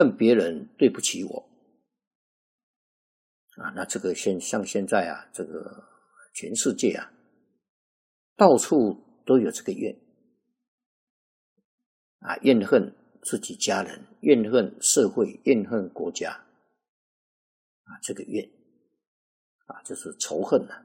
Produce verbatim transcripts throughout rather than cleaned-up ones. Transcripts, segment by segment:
恨别人对不起我啊，那这个现像现在啊，这个全世界啊，到处都有这个怨啊，怨恨自己家人，怨恨社会，怨恨国家啊，这个怨啊，就是仇恨啊。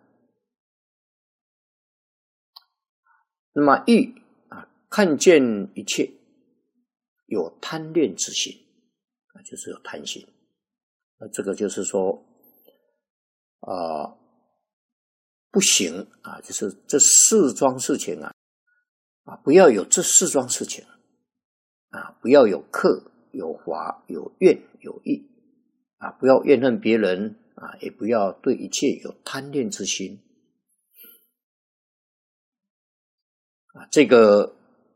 那么欲啊，看见一切有贪恋之心啊，就是有贪心。那这个就是说啊、呃，不行啊，就是这四桩事情啊啊，不要有这四桩事情啊，不要有克、有华、有怨、有义啊，不要怨恨别人啊，也不要对一切有贪恋之心啊，这个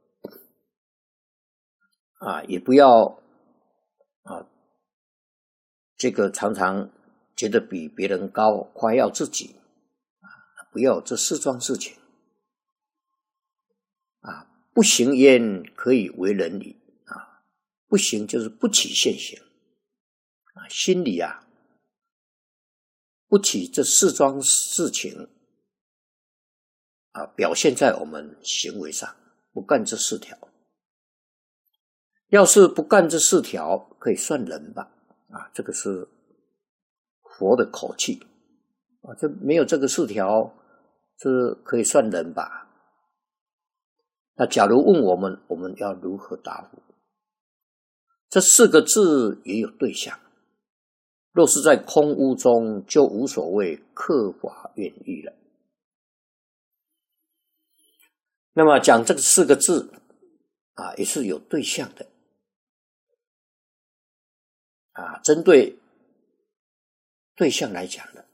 啊，也不要啊，这个常常觉得比别人高，夸耀自己啊，不要有这四桩事情啊。不行焉，可以为人理啊。不行就是不起现行啊，心里啊不起这四桩事情啊，表现在我们行为上，不干这四条。要是不干这四条，可以算人吧啊，这个是佛的口气啊，这没有这个四条，这可以算人吧？那假如问我们，我们要如何答复？这四个字也有对象，若是在空屋中，就无所谓克法愿意了。那么讲这个四个字啊，也是有对象的啊，针对对象来讲的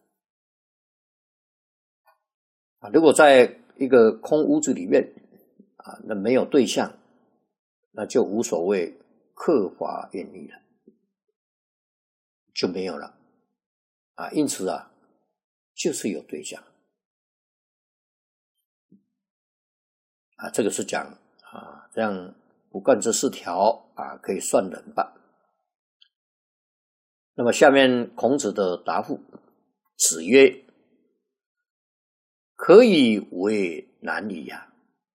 啊。如果在一个空屋子里面啊，那没有对象，那就无所谓克法愿意了，就没有了啊。因此啊，就是有对象啊。这个是讲啊，这样不干这四条啊，可以算人吧。那么下面孔子的答复，子曰：可以为难矣呀。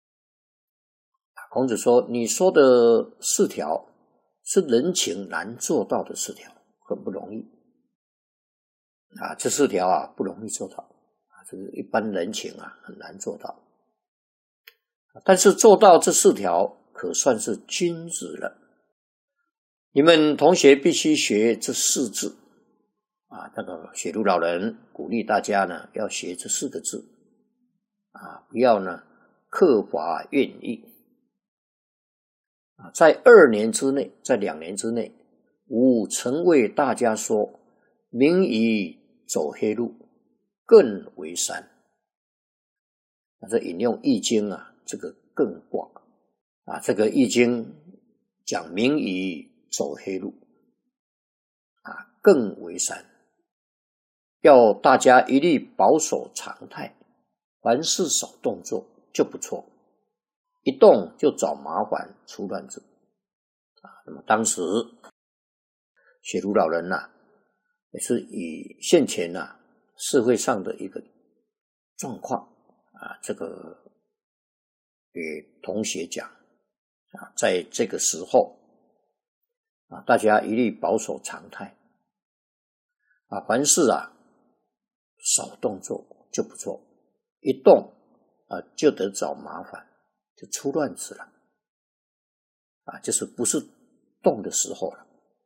孔子说，你说的四条是人情难做到的四条，很不容易啊，这四条啊不容易做到啊，这个一般人情啊很难做到，但是做到这四条可算是君子了。你们同学必须学这四字啊，那个雪茹老人鼓励大家呢要学这四个字啊，不要呢克法愿意啊，在二年之内，在两年之内，吾曾为大家说，民以走黑路，更为善。这引用易经啊，这个艮卦啊，这个易经讲民以走黑路啊，更为善，要大家一律保守常态，凡事少动作就不错，一动就找麻烦出乱子啊。那么当时雪茹老人啊，也是以现前啊社会上的一个状况啊，这个给同学讲啊，在这个时候啊，大家一律保守常态啊，凡事啊少动作就不错，一动啊就得找麻烦，就出乱子了啊，就是不是动的时候了。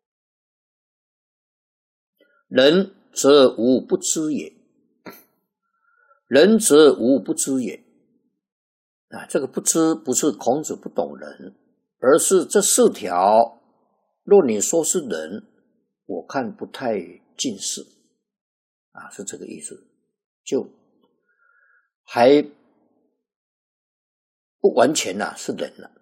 人则无不知也，人则无不知也啊，这个不知不是孔子不懂人，而是这四条，若你说是人，我看不太近似啊，是这个意思，就还不完全啊是人了。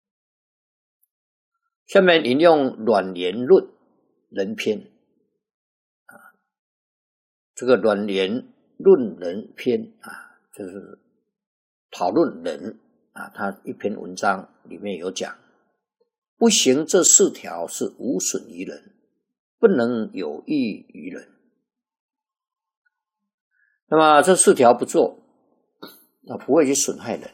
下面引用阮言论人篇啊，这个阮言论人篇啊，就是讨论人啊，他一篇文章里面有讲， 不行这四条是无损于人，不能有益于人。那么这四条不做，那不会去损害人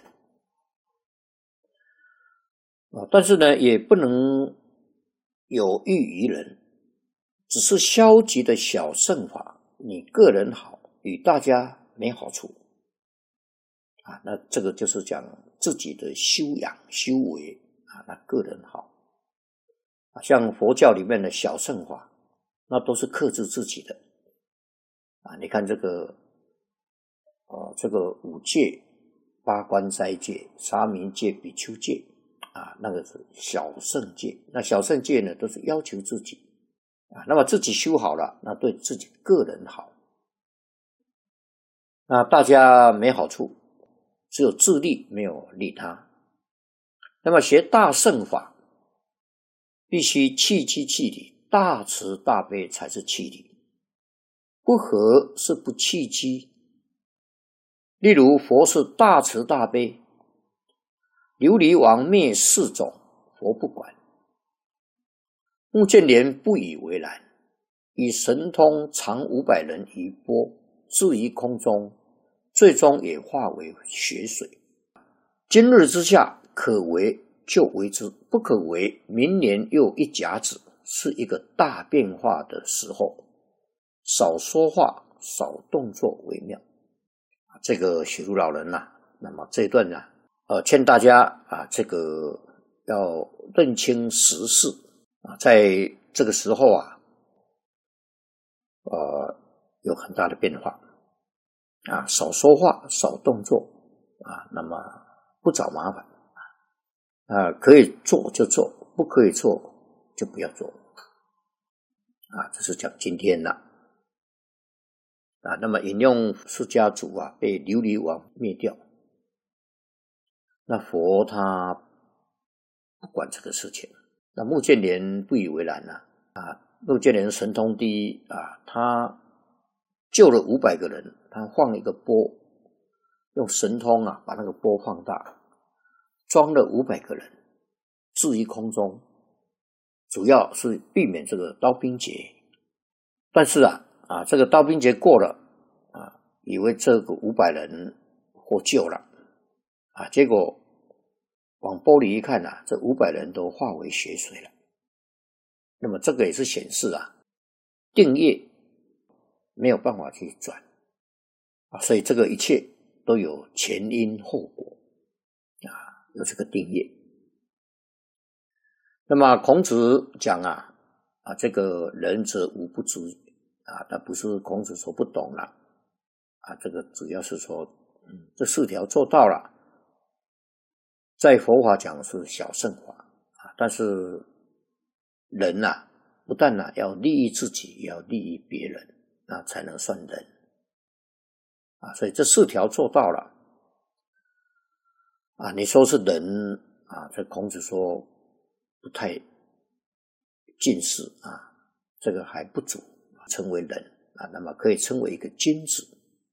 啊，但是呢，也不能有益于人，只是消极的小胜法，你个人好，与大家没好处啊。那这个就是讲自己的修养修为啊，那个人好啊。像佛教里面的小乘法，那都是克制自己的啊。你看这个哦，这个五戒、八关斋戒、沙弥戒、比丘戒啊，那个是小乘戒。那小乘戒呢，都是要求自己啊，那么自己修好了，那对自己个人好，那大家没好处，只有自利没有利他。那么学大乘法，必须弃机弃理，大慈大悲才是弃理，不和是不弃机。例如佛是大慈大悲，琉璃王灭四种，佛不管。目犍连不以为然，以神通藏五百人于钵，置于空中，最终也化为血水。今日之下，可为就为之，不可为，明年又一甲子，是一个大变化的时候。少说话，少动作为妙。这个许如老人呐、啊，那么这一段呢、啊，呃，劝大家啊，这个要认清时事啊，在这个时候啊，呃，有很大的变化啊，少说话，少动作啊，那么不找麻烦啊，可以做就做，不可以做就不要做啊，这是讲今天的。啊，那么引用释迦族啊被琉璃王灭掉，那佛他不管这个事情，那目犍连不以为然啊，啊，目犍连神通第一啊，他救了五百个人，他放一个钵，用神通啊把那个钵放大，装了五百个人，置于空中，主要是避免这个刀兵劫，但是啊。啊，这个刀兵劫过了啊，以为这个五百人获救了啊，结果往玻璃一看啊，这五百人都化为血水了。那么这个也是显示啊，定业没有办法去转啊，所以这个一切都有前因后果啊，有这个定业。那么孔子讲啊啊，这个仁者无不足啊，那不是孔子说不懂了啊，这个主要是说，嗯，这四条做到了，在佛法讲是小乘法啊，但是人呐、啊，不但呐、啊、要利益自己，也要利益别人，那才能算人啊，所以这四条做到了啊，你说是人啊，这孔子说不太近似啊，这个还不足。称为人啊，那么可以称为一个君子，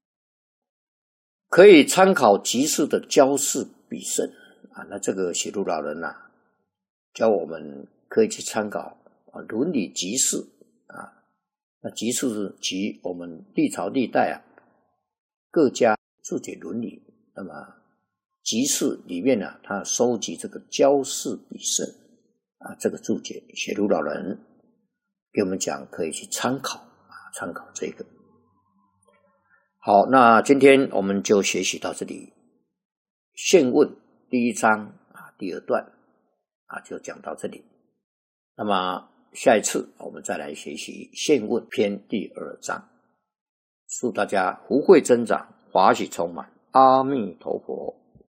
可以参考集市的教示比胜啊。那这个写入老人呐、啊，教我们可以去参考啊伦理集市啊。那集市是集我们历朝历代啊各家注解伦理，那么集市里面呢、啊，它收集这个教示比胜啊这个注解，写入老人给我们讲，可以去参考啊，参考这个。好，那今天我们就学习到这里。宪问第一章啊，第二段啊，就讲到这里。那么下一次我们再来学习宪问篇第二章。祝大家福慧增长，法喜充满。阿弥陀佛。